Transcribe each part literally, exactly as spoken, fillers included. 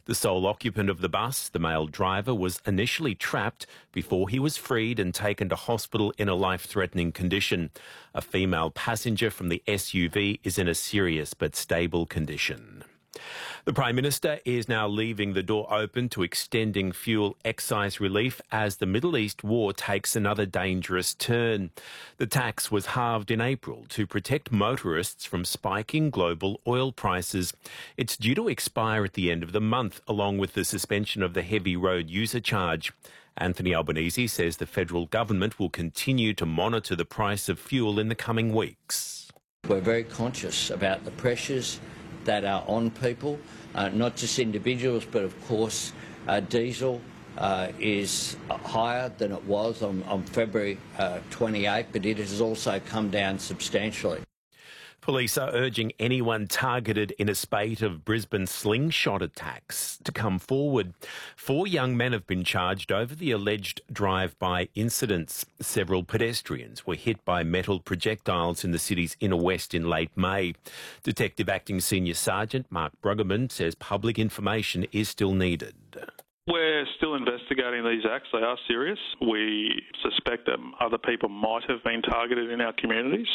The sole occupant of the bus, the male driver, was initially trapped before he was freed and taken to hospital in a life-threatening condition. A female passenger from the S U V is in a serious but stable condition. The Prime Minister is now leaving the door open to extending fuel excise relief as the Middle East war takes another dangerous turn. The tax was halved in April to protect motorists from spiking global oil prices. It's due to expire at the end of the month, along with the suspension of the heavy road user charge. Anthony Albanese says the federal government will continue to monitor the price of fuel in the coming weeks. We're very conscious about the pressures that are on people, uh, not just individuals, but of course uh, diesel uh, is higher than it was on, on February uh, twenty-eighth, but it has also come down substantially. Police are urging anyone targeted in a spate of Brisbane slingshot attacks to come forward. Four young men have been charged over the alleged drive-by incidents. Several pedestrians were hit by metal projectiles in the city's inner west in late May. Detective Acting Senior Sergeant Mark Bruggeman says public information is still needed. We're still investigating these acts. They are serious. We suspect that other people might have been targeted in our communities,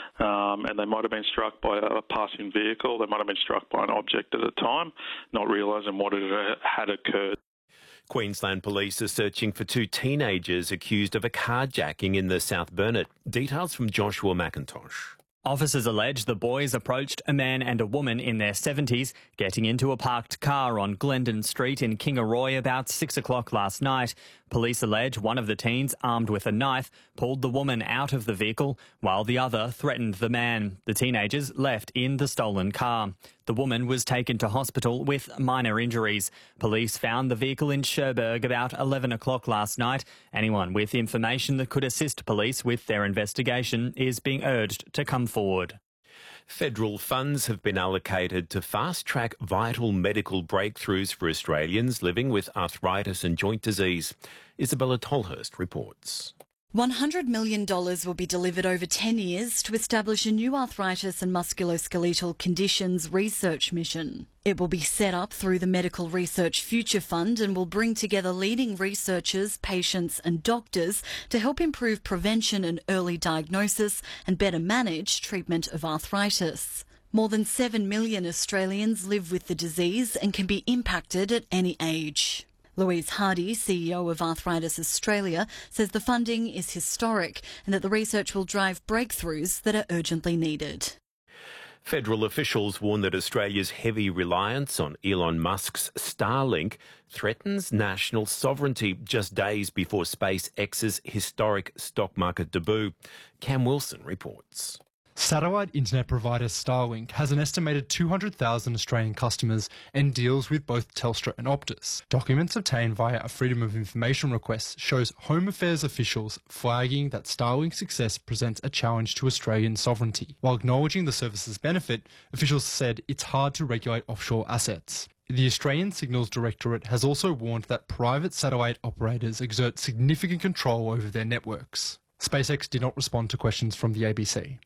um, and they might have been struck by a passing vehicle. They might have been struck by an object at the time, not realising what had occurred. Queensland Police are searching for two teenagers accused of a carjacking in the South Burnett. Details from Joshua McIntosh. Officers allege the boys approached a man and a woman in their seventies getting into a parked car on Glendon Street in Kingaroy about six o'clock last night. Police allege one of the teens, armed with a knife, pulled the woman out of the vehicle while the other threatened the man. The teenagers left in the stolen car. The woman was taken to hospital with minor injuries. Police found the vehicle in Cherbourg about eleven o'clock last night. Anyone with information that could assist police with their investigation is being urged to come forward. Federal funds have been allocated to fast-track vital medical breakthroughs for Australians living with arthritis and joint disease. Isabella Tolhurst reports. one hundred million dollars will be delivered over ten years to establish a new arthritis and musculoskeletal conditions research mission. It will be set up through the Medical Research Future Fund and will bring together leading researchers, patients and doctors to help improve prevention and early diagnosis and better manage treatment of arthritis. More than seven million Australians live with the disease and can be impacted at any age. Louise Hardy, C E O of Arthritis Australia, says the funding is historic and that the research will drive breakthroughs that are urgently needed. Federal officials warn that Australia's heavy reliance on Elon Musk's Starlink threatens national sovereignty just days before SpaceX's historic stock market debut. Cam Wilson reports. Satellite internet provider Starlink has an estimated two hundred thousand Australian customers and deals with both Telstra and Optus. Documents obtained via a Freedom of Information request shows Home Affairs officials flagging that Starlink's success presents a challenge to Australian sovereignty. While acknowledging the service's benefit, officials said it's hard to regulate offshore assets. The Australian Signals Directorate has also warned that private satellite operators exert significant control over their networks. SpaceX did not respond to questions from the A B C.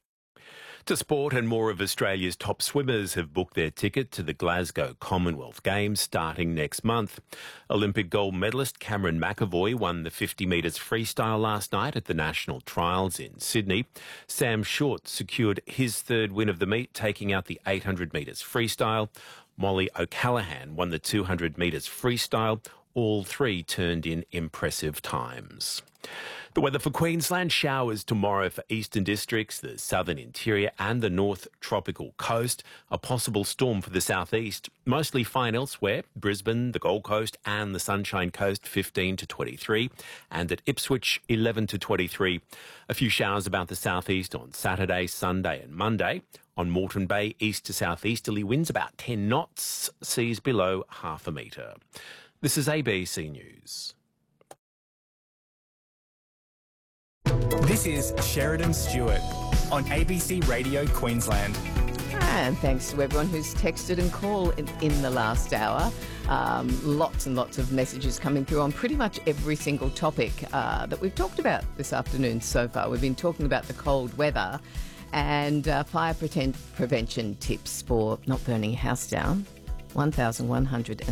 To sport, and more of Australia's top swimmers have booked their ticket to the Glasgow Commonwealth Games starting next month. Olympic gold medalist Cameron McAvoy won the fifty metres freestyle last night at the national trials in Sydney. Sam Short secured his third win of the meet, taking out the eight hundred metres freestyle. Molly O'Callaghan won the two hundred metres freestyle. All three turned in impressive times. The weather for Queensland: showers tomorrow for eastern districts, the southern interior and the north tropical coast. A possible storm for the southeast. Mostly fine elsewhere. Brisbane, the Gold Coast and the Sunshine Coast fifteen to twenty-three. And at Ipswich eleven to twenty-three. A few showers about the southeast on Saturday, Sunday and Monday. On Moreton Bay, east to southeasterly winds about ten knots. Seas below half a metre. This is A B C News. This is Sheridan Stewart on A B C Radio Queensland. And thanks to everyone who's texted and called in, in the last hour. Um, lots and lots of messages coming through on pretty much every single topic uh, that we've talked about this afternoon so far. We've been talking about the cold weather and uh, fire pretend prevention tips for not burning your house down. one thousand one hundred